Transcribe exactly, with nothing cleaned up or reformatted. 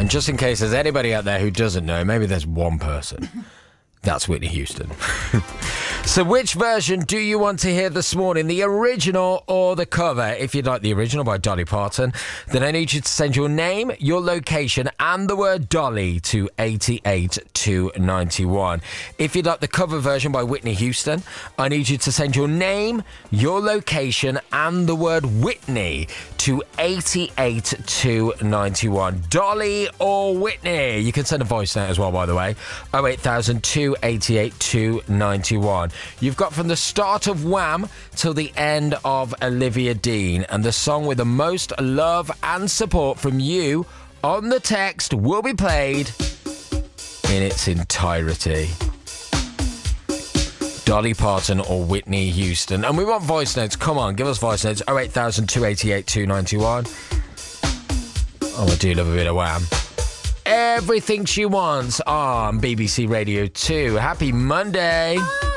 And just in case there's anybody out there who doesn't know, maybe there's one person. That's Whitney Houston. So which version do you want to hear this morning? The original or the cover? If you'd like the original by Dolly Parton, then I need you to send your name, your location, and the word Dolly to eight eight two nine one. If you'd like the cover version by Whitney Houston, I need you to send your name, your location, and the word Whitney to eight eight two nine one. Dolly or Whitney? You can send a voice note as well, by the way. oh eight thousand two eighty-eight two ninety-one. You've got from the start of Wham till the end of Olivia Dean, and the song with the most love and support from you on the text will be played in its entirety. Dolly Parton or Whitney Houston. And we want voice notes. Come on, give us voice notes. oh eight thousand two eighty-eight two ninety-one. Oh, I do love a bit of Wham. Everything She Wants on B B C Radio two. Happy Monday.